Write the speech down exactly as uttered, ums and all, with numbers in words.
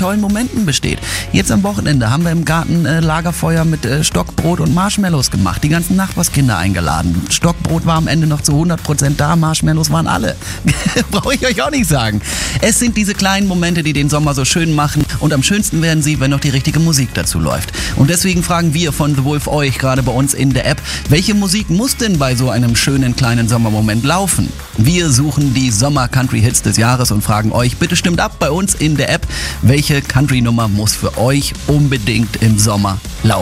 tollen Momenten besteht. Jetzt am Wochenende haben wir im Garten äh, Lagerfeuer mit äh, Stockbrot und Marshmallows gemacht. Die ganzen Nachbarskinder eingeladen. Stockbrot war am Ende noch zu hundert Prozent da, Marshmallows waren alle. Brauche ich euch auch nicht sagen. Es sind diese kleinen Momente, die den Sommer so schön machen und am schönsten werden sie, wenn noch die richtige Musik dazu läuft. Und deswegen fragen wir von The Wolf euch gerade bei uns in der App, welche Musik muss denn bei so einem schönen kleinen Sommermoment laufen? Wir suchen die Sommer-Country-Hits des Jahres und fragen euch, bitte stimmt ab bei uns in der App, welche Country-Nummer muss für euch unbedingt im Sommer laufen.